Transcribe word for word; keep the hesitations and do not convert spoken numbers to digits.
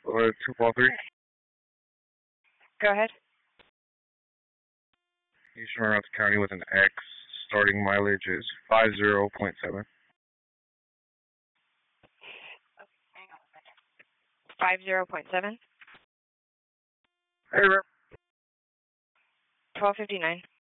Uh, two ball three. Go ahead. Eastern Reynolds County with an X. Starting mileage is five zero point seven. Five zero point seven. Hey, Rip. Twelve fifty nine.